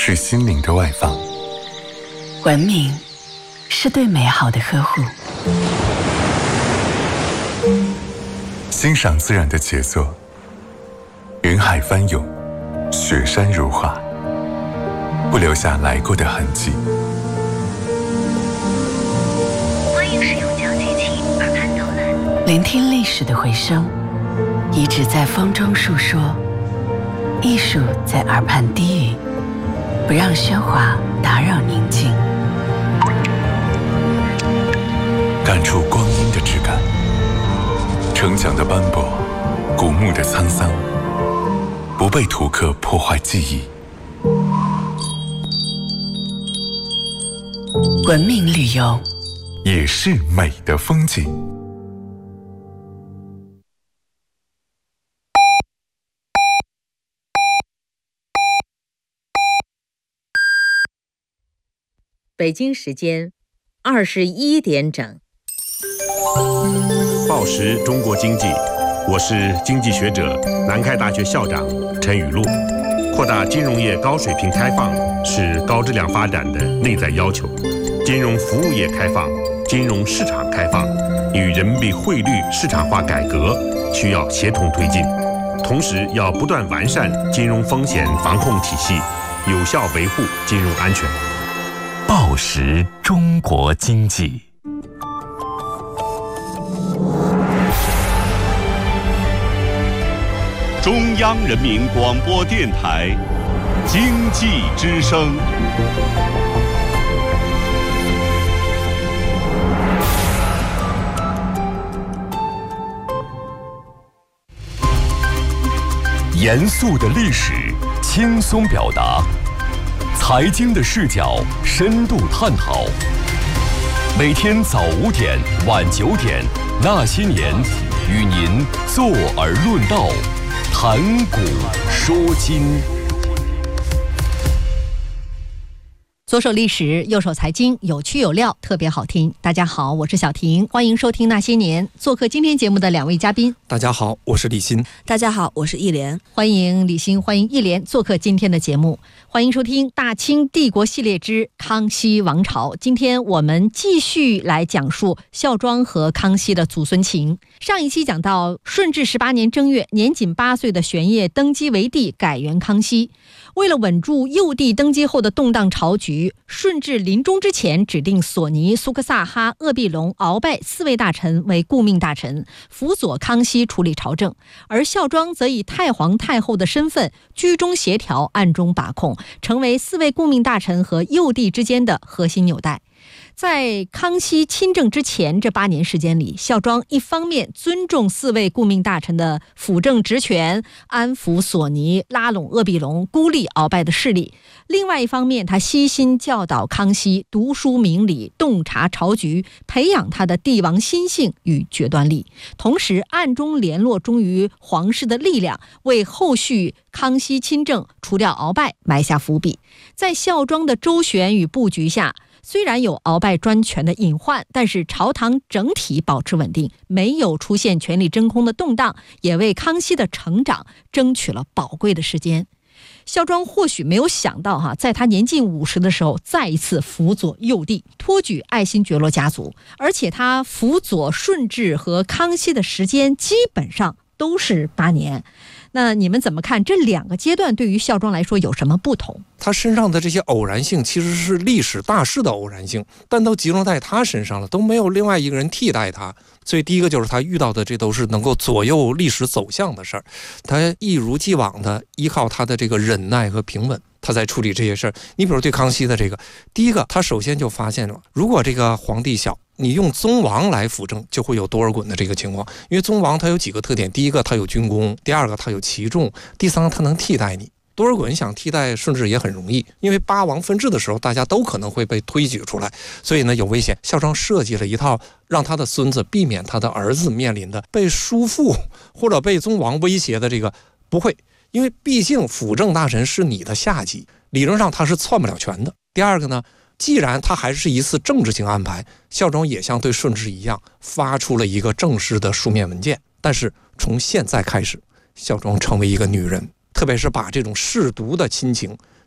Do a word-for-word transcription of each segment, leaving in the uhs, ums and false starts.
是心灵的外放， 文明是对美好的呵护。 欣赏自然的杰作，云海翻涌，雪山如画，不留下来过的痕迹。 欢迎使用讲解器耳畔导览， 聆听历史的回声，遗址在风中述说，艺术在耳畔低语，不让喧哗打扰宁静。 感触光阴的质感，城墙的斑驳，古墓的沧桑，不被图刻破坏记忆。 文明旅游也是美的风景。 北京时间二十一点整。 报时中国经济，我是经济学者、南开大学校长陈雨露。扩大金融业高水平开放是高质量发展的内在要求。金融服务业开放、金融市场开放与人民币汇率市场化改革需要协同推进，同时要不断完善金融风险防控体系，有效维护金融安全。 报时中国经济。 中央人民广播电台经济之声。 严肃的历史，轻松表达；财经的视角，深度探讨。每天早五点、晚九点，那些年，与您坐而论道，谈古说今。 左手历史，右手财经，有趣有料，特别好听。大家好，我是小婷，欢迎收听那些年。做客今天节目的两位嘉宾， 大家好，我是李欣。 大家好，我是易莲。 欢迎李欣，欢迎易莲做客今天的节目。欢迎收听大清帝国系列之康熙王朝。今天我们继续来讲述孝庄和康熙的祖孙情。上一期讲到顺治十八年正月，年仅八岁的玄烨登基为帝，改元康熙。为了稳住幼帝登基后的动荡朝局，顺治临终之前指定索尼、苏克萨哈、鄂必隆、鳌拜四位大臣为顾命大臣，辅佐康熙处理朝政，而孝庄则以太皇太后的身份居中协调，暗中把控，成为四位顾命大臣和幼帝之间的核心纽带。在康熙亲政之前这八年时间里，孝庄一方面尊重四位顾命大臣的辅政职权，安抚索尼，拉拢鄂必隆，孤立鳌拜的势力；另外一方面，他悉心教导康熙读书明理，洞察朝局，培养他的帝王心性与决断力，同时暗中联络忠于皇室的力量，为后续康熙亲政除掉鳌拜埋下伏笔。在孝庄的周旋与布局下，虽然有鳌拜专权的隐患，但是朝堂整体保持稳定，没有出现权力真空的动荡，也为康熙的成长争取了宝贵的时间。孝庄或许没有想到哈，在他年近五十的时候，再一次辅佐幼帝，托举爱新觉罗家族，而且他辅佐顺治和康熙的时间基本上都是八年。那你们怎么看这两个阶段对于孝庄来说有什么不同？ 他身上的这些偶然性其实是历史大势的偶然性，但都集中在他身上了，都没有另外一个人替代他。所以第一个就是他遇到的这都是能够左右历史走向的事儿，他一如既往的依靠他的这个忍耐和平稳，他在处理这些事儿。你比如对康熙的这个，第一个他首先就发现了，如果这个皇帝小，你用宗王来辅政就会有多尔衮的这个情况，因为宗王他有几个特点，第一个他有军功，第二个他有骑重，第三个他能替代你。多尔衮想替代顺治也很容易，因为八王分治的时候大家都可能会被推举出来，所以呢有危险。孝庄设计了一套让他的孙子避免他的儿子面临的被叔父或者被宗王威胁的这个，不会，因为毕竟辅政大臣是你的下级，理论上他是篡不了权的。第二个呢，既然他还是一次政治性安排，孝庄也像对顺治一样发出了一个正式的书面文件，但是从现在开始，孝庄成为一个女人，特别是把这种舐犊的亲情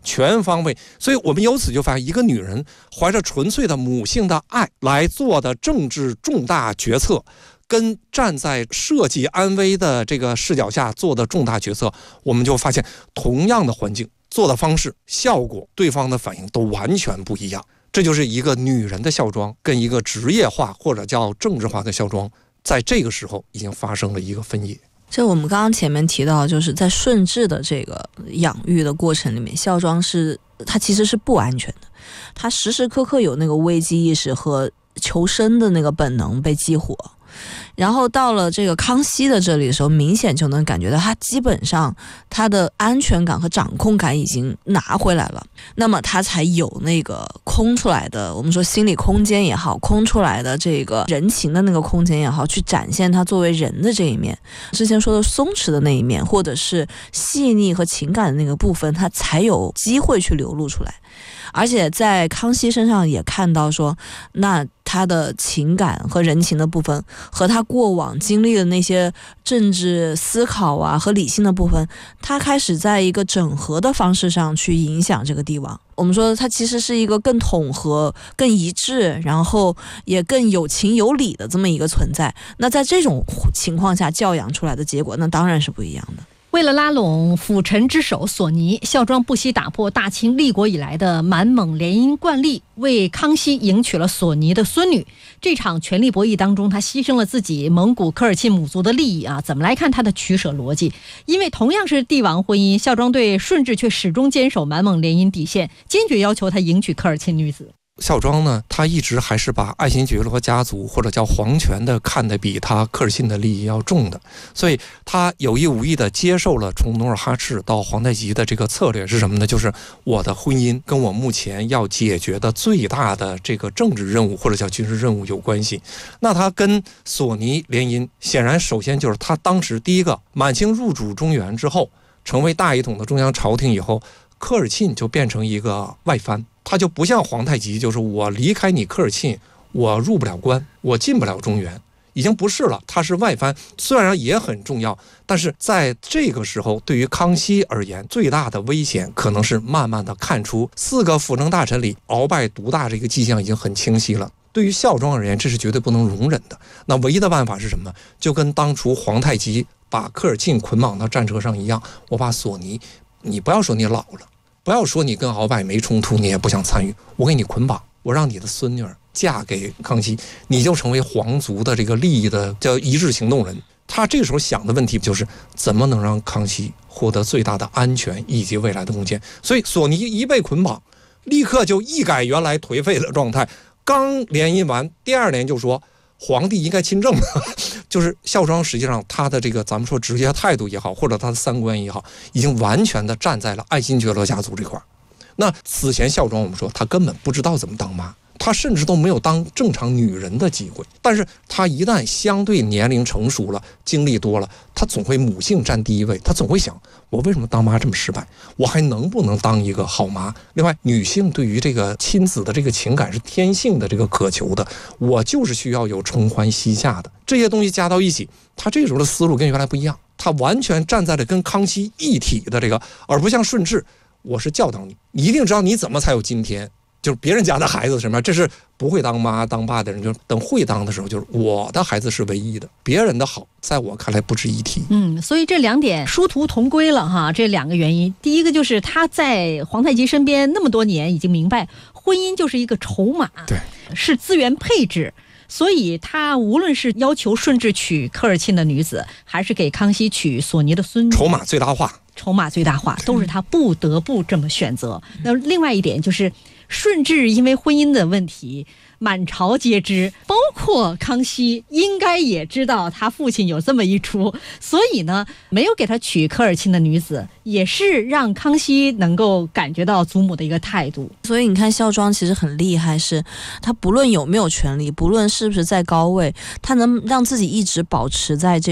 全方位。所以我们由此就发现，一个女人怀着纯粹的母性的爱来做的政治重大决策，跟站在社稷安危的这个视角下做的重大决策，我们就发现同样的环境做的方式、效果、对方的反应都完全不一样。这就是一个女人的孝庄跟一个职业化或者叫政治化的孝庄，在这个时候已经发生了一个分野。 这我们刚刚前面提到，就是在顺治的这个养育的过程里面，孝庄是它其实是不安全的，它时时刻刻有那个危机意识和求生的那个本能被激活。然后到了这个康熙的这里的时候，明显就能感觉到他基本上他的安全感和掌控感已经拿回来了，那么他才有那个空出来的，我们说心理空间也好，空出来的这个人情的那个空间也好，去展现他作为人的这一面，之前说的松弛的那一面，或者是细腻和情感的那个部分，他才有机会去流露出来。而且在康熙身上也看到说，那他的情感和人情的部分和他过往经历的那些政治思考啊和理性的部分，他开始在一个整合的方式上去影响这个帝王。我们说他其实是一个更统合、更一致，然后也更有情有理的这么一个存在。那在这种情况下教养出来的结果，那当然是不一样的。 为了拉拢辅臣之首索尼，孝庄不惜打破大清立国以来的满蒙联姻惯例，为康熙迎娶了索尼的孙女。这场权力博弈当中，他牺牲了自己蒙古科尔沁母族的利益啊！怎么来看他的取舍逻辑？因为同样是帝王婚姻，孝庄对顺治却始终坚守满蒙联姻底线，坚决要求他迎娶科尔沁女子。 孝庄呢，他一直还是把爱新觉罗家族或者叫皇权的看得比他科尔沁的利益要重的，所以他有意无意的接受了从努尔哈赤到皇太极的这个策略是什么呢？就是我的婚姻跟我目前要解决的最大的这个政治任务或者叫军事任务有关系。那他跟索尼联姻，显然首先就是他当时第一个，满清入主中原之后，成为大一统的中央朝廷以后，科尔沁就变成一个外藩。他就不像皇太极，就是我离开你科尔沁，我入不了关，我进不了中原，已经不是了。他是外藩，虽然也很重要，但是在这个时候，对于康熙而言，最大的危险可能是慢慢的看出四个辅政大臣里鳌拜独大这个迹象已经很清晰了。对于孝庄而言，这是绝对不能容忍的。那唯一的办法是什么？就跟当初皇太极把科尔沁捆绑到战车上一样，我把索尼，你不要说你老了，不要说你跟鳌拜没冲突，你也不想参与，我给你捆绑，我让你的孙女儿嫁给康熙，你就成为皇族的这个利益的叫一致行动人。他这个时候想的问题就是怎么能让康熙获得最大的安全以及未来的贡献。所以索尼一被捆绑，立刻就一改原来颓废的状态，刚联姻完第二年就说皇帝应该亲政，就是孝庄实际上他的这个咱们说职业态度也好，或者他的三观也好，已经完全的站在了爱新觉罗家族这块。那此前孝庄我们说他根本不知道怎么当妈，他甚至都没有当正常女人的机会，但是他一旦相对年龄成熟了，经历多了，他总会母性占第一位，他总会想我为什么当妈这么失败，我还能不能当一个好妈。另外女性对于这个亲子的这个情感是天性的这个渴求的，我就是需要有承欢膝下的这些东西加到一起，他这时候的思路跟原来不一样，他完全站在了跟康熙一体的这个，而不像顺治我是教导你，你一定知道你怎么才有今天，就是别人家的孩子什么样，这是不会当妈当爸的人，就是等会当的时候，就是我的孩子是唯一的，别人的好在我看来不值一提。 嗯，所以这两点殊途同归了哈。这两个原因，第一个就是他在皇太极身边那么多年，已经明白婚姻就是一个筹码， 对， 是资源配置。所以他无论是要求顺治娶科尔沁的女子，还是给康熙娶索尼的孙女， 筹码最大化， 筹码最大化，都是他不得不这么选择。那另外一点就是顺治因为婚姻的问题满朝皆知，包括康熙应该也知道他父亲有这么一出，所以呢没有给他娶科尔沁的女子，也是让康熙能够感觉到祖母的一个态度。 所以你看孝庄其实很厉害，是他不论有没有权利，不论是不是在高位，他能让自己一直保持在这种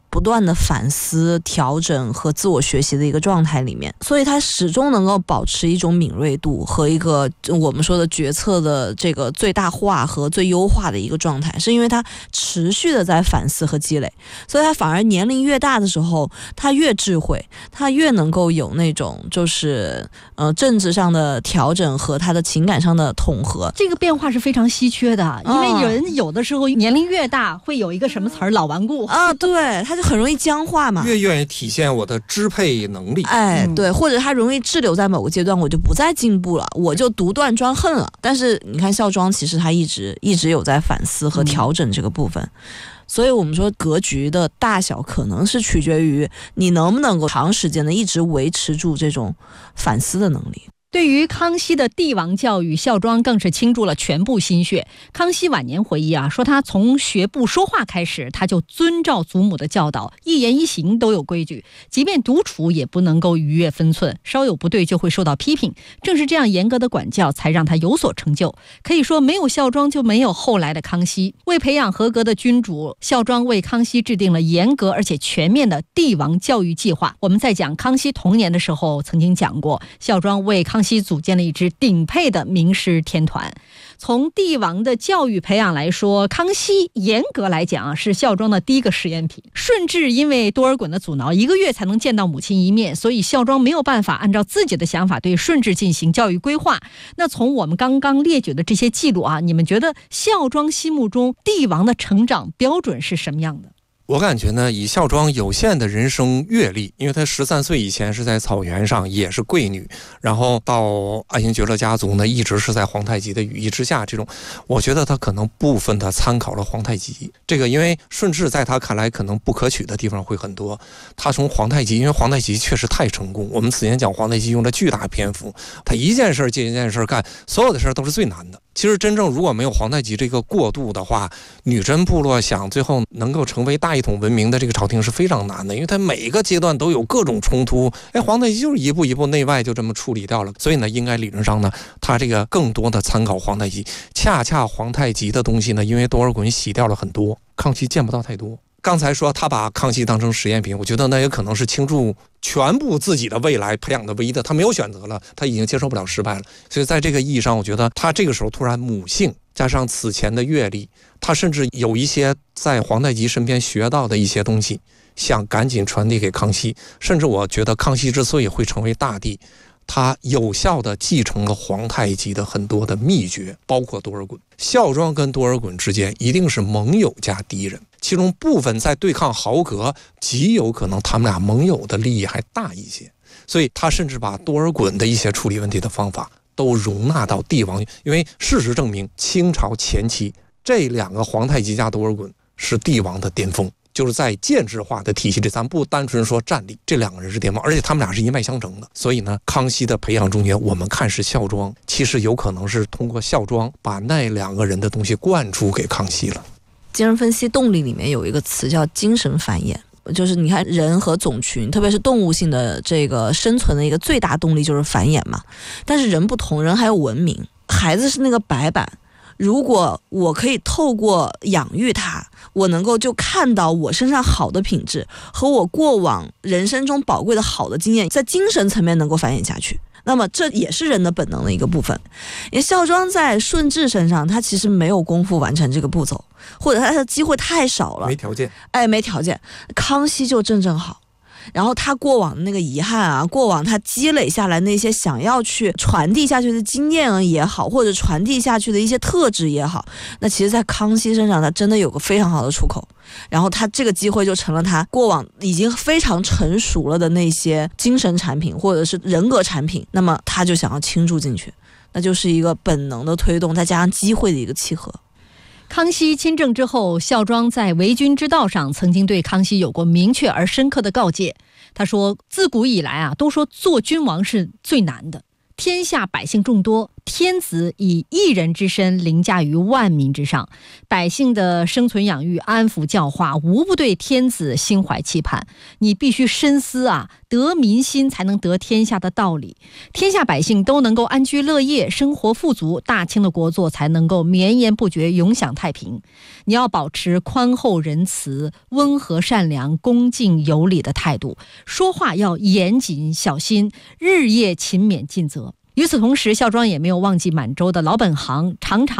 不断的反思、调整和自我学习的一个状态里面，所以他始终能够保持一种敏锐度和一个我们说的决策的这个最大化和最优化的一个状态，是因为他持续的在反思和积累，所以他反而年龄越大的时候，他越智慧，他越能够有那种就是呃政治上的调整和他的情感上的统合。 这个变化是非常稀缺的，因为人有的时候年龄越大会有一个什么词儿，老顽固啊，对，他就很容易僵化嘛， 越愿意体现我的支配能力， 哎，对，或者他容易滞留在某个阶段，我就不再进步了，我就独断专横了。但是你看孝庄，其实他一直一直有在反思和调整这个部分。嗯，所以我们说格局的大小可能是取决于你能不能够长时间的一直维持住这种反思的能力。 对于康熙的帝王教育，孝庄更是倾注了全部心血。康熙晚年回忆啊，说他从学不说话开始，他就遵照祖母的教导，一言一行都有规矩，即便独处也不能够逾越分寸，稍有不对就会受到批评。正是这样严格的管教，才让他有所成就。可以说，没有孝庄就没有后来的康熙。为培养合格的君主，孝庄为康熙制定了严格而且全面的帝王教育计划。我们在讲康熙童年的时候曾经讲过，孝庄为康熙组建了一支顶配的名师天团。从帝王的教育培养来说，康熙严格来讲啊，是孝庄的第一个实验品。顺治因为多尔衮的阻挠，一个月才能见到母亲一面，所以孝庄没有办法按照自己的想法对顺治进行教育规划。那从我们刚刚列举的这些记录啊，你们觉得孝庄心目中帝王的成长标准是什么样的？ 我感觉呢，以孝庄有限的人生阅历，因为她十三岁以前是在草原上，也是贵女，然后到爱新觉罗家族呢，一直是在皇太极的羽翼之下。这种，我觉得她可能部分的参考了皇太极。这个，因为顺治在他看来可能不可取的地方会很多。他从皇太极，因为皇太极确实太成功，我们此前讲皇太极用了巨大篇幅，他一件事接一件事干，所有的事都是最难的。其实真正如果没有皇太极这个过渡的话，女真部落想最后能够成为大一统文明的这个朝廷是非常难的，因为它每一个阶段都有各种冲突。哎，皇太极就是一步一步内外就这么处理掉了。所以呢，应该理论上呢，他这个更多的参考皇太极。恰恰皇太极的东西呢，因为多尔衮洗掉了很多，康熙见不到太多。刚才说他把康熙当成实验品，我觉得那也可能是倾注全部自己的未来培养的唯一的，他没有选择了，他已经接受不了失败了。所以在这个意义上，我觉得他这个时候突然母性加上此前的阅历，他甚至有一些在皇太极身边学到的一些东西，想赶紧传递给康熙。甚至我觉得康熙之所以会成为大帝，他有效地继承了皇太极的很多的秘诀，包括多尔衮。孝庄跟多尔衮之间一定是盟友加敌人，其中部分在对抗豪格，极有可能他们俩盟友的利益还大一些。所以他甚至把多尔衮的一些处理问题的方法都容纳到帝王，因为事实证明，清朝前期这两个皇太极加多尔衮是帝王的巅峰。就是在建制化的体系里，咱不单纯说战力，这两个人是巅峰，而且他们俩是一脉相承的。所以呢，康熙的培养中间，我们看是孝庄，其实有可能是通过孝庄把那两个人的东西灌输给康熙了。 精神分析动力里面有一个词叫精神繁衍，就是你看人和种群，特别是动物性的这个生存的一个最大动力就是繁衍嘛。但是人不同，人还有文明，孩子是那个白板。如果我可以透过养育他，我能够就看到我身上好的品质和我过往人生中宝贵的好的经验，在精神层面能够繁衍下去，那么这也是人的本能的一个部分。因为孝庄在顺治身上，他其实没有功夫完成这个步骤，或者他的机会太少了， 没条件。 哎，没条件。康熙就正正好。然后他过往的那个遗憾啊，过往他积累下来那些想要去传递下去的经验也好，或者传递下去的一些特质也好，那其实在康熙身上他真的有个非常好的出口。然后他这个机会就成了他过往已经非常成熟了的那些精神产品或者是人格产品，那么他就想要倾注进去，那就是一个本能的推动再加上机会的一个契合。 康熙亲政之后，孝庄在为君之道上曾经对康熙有过明确而深刻的告诫。他说，自古以来啊，都说做君王是最难的，天下百姓众多， 天子以一人之身凌驾于万民之上，百姓的生存养育、安抚教化，无不对天子心怀期盼。你必须深思啊，得民心才能得天下的道理。天下百姓都能够安居乐业，生活富足，大清的国祚才能够绵延不绝，永享太平。你要保持宽厚仁慈、温和善良、恭敬有礼的态度，说话要严谨小心，日夜勤勉尽责。与此同时，孝庄也没有忘记满洲的老本行，常常